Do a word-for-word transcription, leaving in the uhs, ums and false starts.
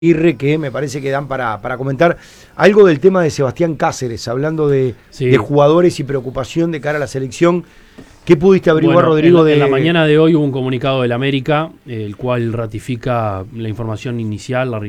Irre, que me parece que dan para, para comentar algo del tema de Sebastián Cáceres, hablando de, sí. de jugadores y preocupación de cara a la selección. ¿Qué pudiste averiguar, bueno, Rodrigo? En, de... en la mañana de hoy hubo un comunicado del América, el cual ratifica la información inicial, la